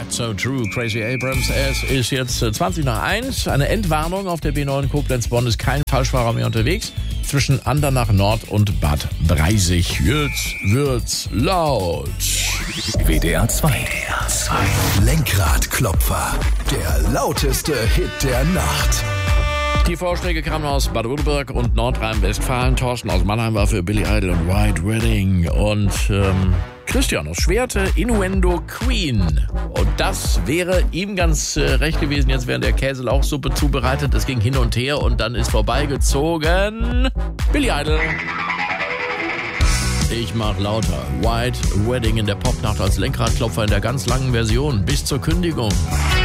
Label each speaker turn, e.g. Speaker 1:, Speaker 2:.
Speaker 1: Not So True, Crazy Abrams. Es ist jetzt 20 nach 1. Eine Endwarnung auf der B9 Koblenz-Bonn ist kein Falschfahrer mehr unterwegs. Zwischen Andernach Nord und Bad Breisig. Jetzt wird's laut.
Speaker 2: WDR 2. Lenkradklopfer. Der lauteste Hit der Nacht.
Speaker 1: Die Vorschläge kamen aus Baden-Württemberg und Nordrhein-Westfalen. Thorsten aus Mannheim war für Billy Idol und White Wedding. Und Christian aus Schwerte, Innuendo Queen. Und das wäre ihm ganz recht gewesen, jetzt während der Käselauchsuppe zubereitet. Es ging hin und her und dann ist vorbeigezogen Billy Idol. Ich mach lauter. White Wedding in der Popnacht als Lenkradklopfer in der ganz langen Version bis zur Kündigung.